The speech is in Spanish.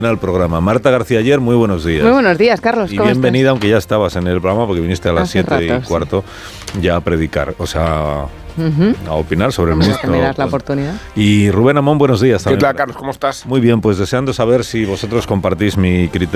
Al programa. Marta García Aller, muy buenos días. Muy buenos días, Carlos. Y ¿cómo bienvenida, estás? aunque ya estabas en el programa porque viniste a las 7:15 ya a predicar, o sea, a opinar sobre el ministro. Que me das la oportunidad. Y Rubén Amón, buenos días también. ¿Qué tal, Carlos? ¿Cómo estás? Muy bien, pues deseando saber si vosotros compartís mi criterio